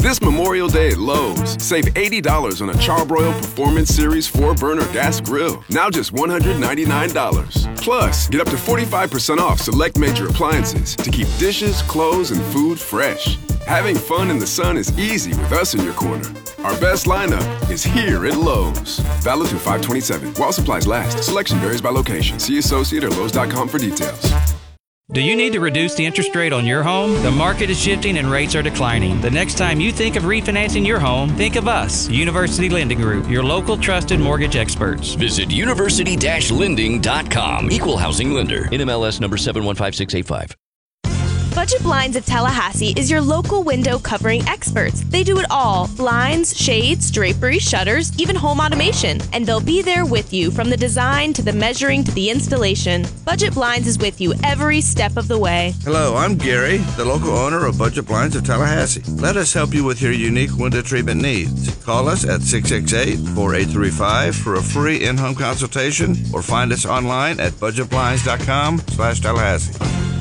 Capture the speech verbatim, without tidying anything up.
This Memorial Day at Lowe's, save eighty dollars on a Charbroil Performance Series four burner gas grill. Now just one hundred ninety-nine dollars. Plus, get up to forty-five percent off select major appliances to keep dishes, clothes, and food fresh. Having fun in the sun is easy with us in your corner. Our best lineup is here at Lowe's. Valid through five twenty-seven. While supplies last. Selection varies by location. See associate or Lowe's dot com for details. Do you need to reduce the interest rate on your home? The market is shifting and rates are declining. The next time you think of refinancing your home, think of us, University Lending Group, your local trusted mortgage experts. Visit university dash lending dot com. Equal housing lender. N M L S number seven one five six eight five. Budget Blinds of Tallahassee is your local window covering experts. They do it all. Blinds, shades, drapery, shutters, even home automation. And they'll be there with you from the design to the measuring to the installation. Budget Blinds is with you every step of the way. Hello, I'm Gary, the local owner of Budget Blinds of Tallahassee. Let us help you with your unique window treatment needs. Call us at six six eight, four eight three five for a free in-home consultation or find us online at budget blinds dot com slash Tallahassee.